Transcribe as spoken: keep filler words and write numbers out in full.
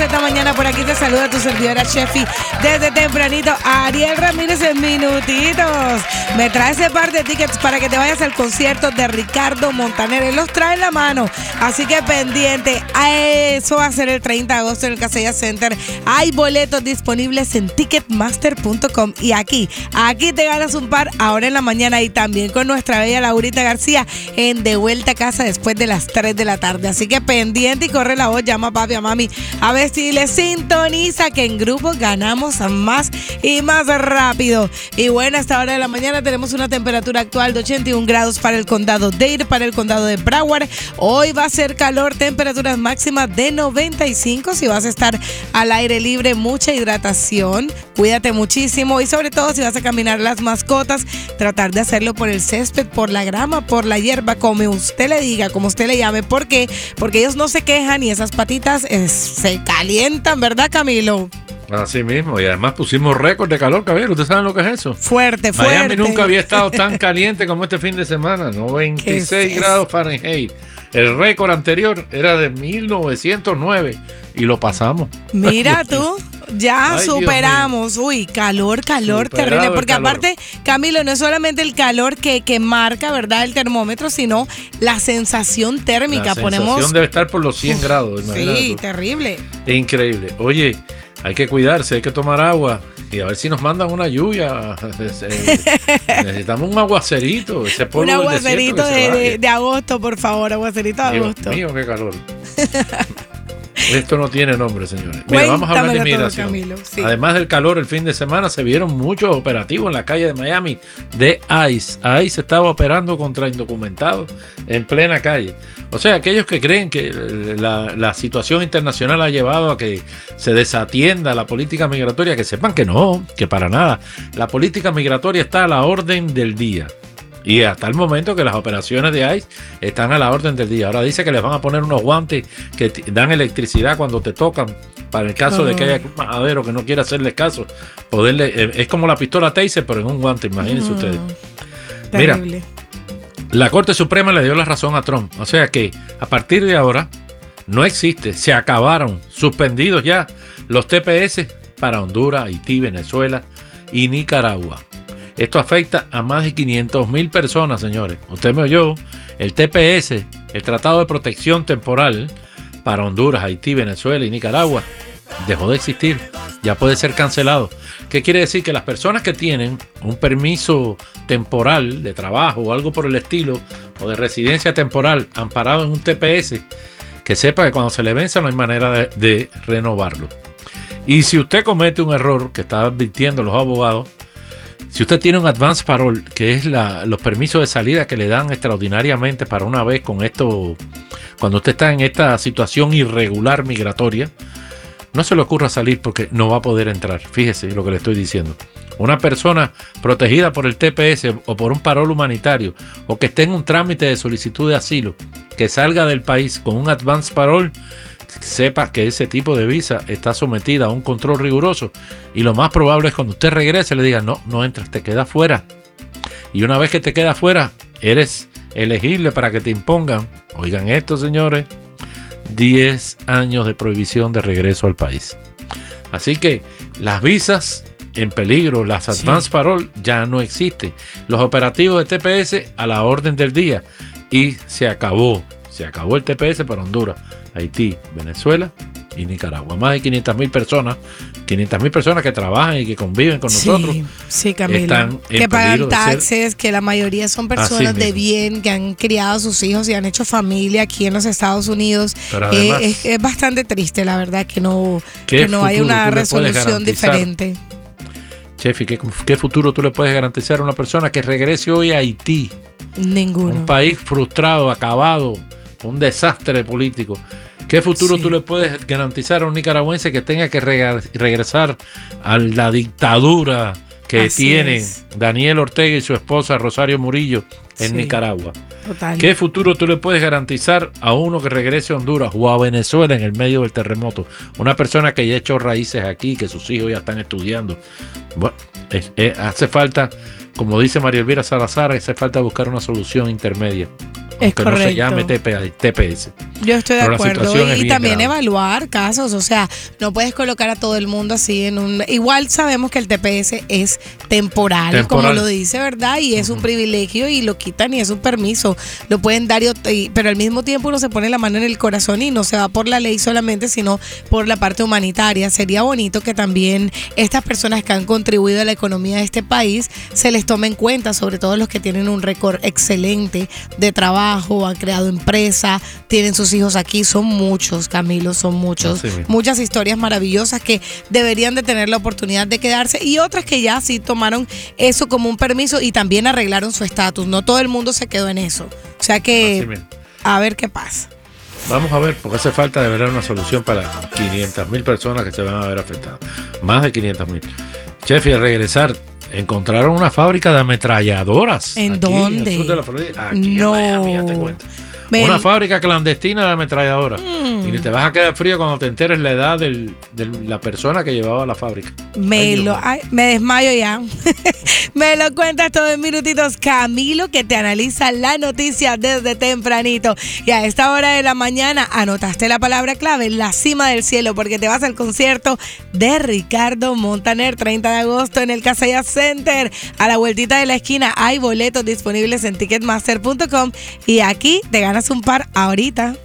esta mañana. Por aquí te saluda tu servidora Chefi desde tempranito. Ariel Ramírez en minutitos. Me trae ese par de tickets para que te vayas al concierto de Ricardo Montaner. Él los trae en la mano, así que pendiente. Eso va a ser el treinta de agosto en el Casella Center. Hay boletos disponibles en ticketmaster punto com. Y aquí, aquí te ganas un par ahora en la mañana y también con nuestra bella Laurita García en De Vuelta a Casa después de las tres de la tarde. Así que pendiente y corre la voz, llama a papi, a mami, a ver si le sintoniza, que en grupo ganamos más y más rápido. Y bueno, a esta hora de la mañana tenemos una temperatura actual de ochenta y un grados para el condado Dade, para el condado de Broward. Hoy va a ser calor, temperaturas máximas de noventa y cinco. Si vas a estar al aire libre, mucha hidratación, cuídate muchísimo y sobre todo si vas a caminar las mascotas, tratar de hacerlo por el césped, por la grama, por la hierba, como usted le diga, como usted le llame. ¿Por qué? Porque ellos no se quejan y esas patitas eh, se calientan, ¿verdad, Camilo? Así mismo, y además pusimos récord de calor, caballero. ¿Ustedes saben lo que es eso? Fuerte, fuerte. Miami nunca había estado tan caliente como este fin de semana, noventa y seis grados Fahrenheit. El récord anterior era de mil novecientos nueve y lo pasamos. Mira tú, ya Ay, superamos. Uy, calor, calor Superado terrible. Porque calor. aparte, Camilo, no es solamente el calor que, que marca, ¿verdad?, el termómetro, sino la sensación térmica. La sensación Ponemos... debe estar por los cien grados. Imagínate Sí, tú. terrible. Increíble. Oye, hay que cuidarse, hay que tomar agua y a ver si nos mandan una lluvia. Necesitamos un aguacerito. Ese polvo Un del aguacerito desierto que se de, vaya. de, de agosto, por favor, aguacerito de Dios agosto. mío, qué calor. Esto no tiene nombre, señores. Mira, vamos a hablar de Cuéntamelo todo, inmigración. Camilo, sí. Además del calor, el fin de semana se vieron muchos operativos en la calle de Miami de ICE. ICE estaba operando contra indocumentados en plena calle. O sea, aquellos que creen que la, la situación internacional ha llevado a que se desatienda la política migratoria, que sepan que no, que para nada. La política migratoria está a la orden del día. Y hasta el momento que las operaciones de ICE están a la orden del día. Ahora dice que les van a poner unos guantes que t- dan electricidad cuando te tocan, para el caso oh. de que haya un majadero que no quiera hacerles caso. Poderle, eh, es como la pistola Taser, pero en un guante, imagínense oh. ustedes. Terrible. Mira, la Corte Suprema le dio la razón a Trump. O sea que a partir de ahora no existe, se acabaron, suspendidos ya los T P S para Honduras, Haití, Venezuela y Nicaragua. Esto afecta a más de quinientas mil personas, señores. Usted me oyó. El T P S, el Tratado de Protección Temporal para Honduras, Haití, Venezuela y Nicaragua, dejó de existir. Ya puede ser cancelado. ¿Qué quiere decir? Que las personas que tienen un permiso temporal de trabajo o algo por el estilo, o de residencia temporal amparado en un T P S, que sepa que cuando se le venza no hay manera de, de renovarlo. Y si usted comete un error, que están advirtiendo los abogados, si usted tiene un advance parole, que es la, los permisos de salida que le dan extraordinariamente para una vez con esto, cuando usted está en esta situación irregular migratoria, no se le ocurra salir porque no va a poder entrar. Fíjese lo que le estoy diciendo. Una persona protegida por el T P S o por un parol humanitario, o que esté en un trámite de solicitud de asilo, que salga del país con un advance parole, sepa que ese tipo de visa está sometida a un control riguroso, y lo más probable es cuando usted regrese le digan no, no entras, te quedas fuera. Y una vez que te quedas fuera, eres elegible para que te impongan, oigan esto, señores, diez años de prohibición de regreso al país. Así que las visas en peligro, las advance sí. parole ya no existen. Los operativos de T P S a la orden del día, y se acabó, se acabó el T P S para Honduras, Haití, Venezuela y Nicaragua. Más de quinientas mil personas, quinientas mil personas que trabajan y que conviven con sí, nosotros. Sí, Camilo. Están en que pagan taxes, ser... que la mayoría son personas de bien, que han criado a sus hijos y han hecho familia aquí en los Estados Unidos. Además, eh, es, es bastante triste, la verdad, que no, que no haya una resolución diferente. Chefi, ¿qué, ¿qué futuro tú le puedes garantizar a una persona que regrese hoy a Haití? Ninguno. Un país frustrado, acabado, un desastre político. ¿Qué futuro sí. tú le puedes garantizar a un nicaragüense que tenga que reg- regresar a la dictadura que Así tiene es. Daniel Ortega y su esposa Rosario Murillo en sí. Nicaragua? Total. ¿Qué futuro tú le puedes garantizar a uno que regrese a Honduras o a Venezuela en el medio del terremoto? Una persona que ya echó raíces aquí, que sus hijos ya están estudiando. Bueno, es, es, hace falta, como dice María Elvira Salazar, hace falta buscar una solución intermedia. Es aunque correcto. no se llame T P S. Yo estoy de Pero la acuerdo. situación es Y, y bien también grave. evaluar casos. O sea, no puedes colocar a todo el mundo así en un... Igual sabemos que el T P S es temporal, Temporal. como lo dice, ¿verdad? Y es un privilegio y lo quitan y es un permiso. Lo pueden dar, y, y- pero al mismo tiempo uno se pone la mano en el corazón y no se va por la ley solamente, sino por la parte humanitaria. Sería bonito que también estas personas que han contribuido a la economía de este país se les tome en cuenta, sobre todo los que tienen un récord excelente de trabajo, han creado empresa, tienen sus hijos aquí, son muchos, Camilo, son muchos, Así mismo. muchas historias maravillosas que deberían de tener la oportunidad de quedarse y otras que ya sí tomaron eso como un permiso y también arreglaron su estatus. No todo el mundo se quedó en eso. O sea Así que mismo. a ver qué pasa. Vamos a ver, porque hace falta de verdad una solución para quinientas mil personas que se van a ver afectadas. Más de quinientas mil. Chef, y al regresar, encontraron una fábrica de ametralladoras. ¿En aquí, dónde? En el sur de la Florida. Aquí No. en Miami, ya te cuento. Me- Una fábrica clandestina de ametralladoras. Mm. Y ni te vas a quedar frío cuando te enteres la edad del- de la persona que llevaba la fábrica. Me, Ay, Dios lo, mío. ay, me desmayo ya. Me lo cuentas todo en minutitos. Camilo, que te analiza la noticia desde tempranito. Y a esta hora de la mañana anotaste la palabra clave, la cima del cielo, porque te vas al concierto de Ricardo Montaner, treinta de agosto en el Casaya Center. A la vueltita de la esquina hay boletos disponibles en ticketmaster punto com y aquí te ganas un par ahorita.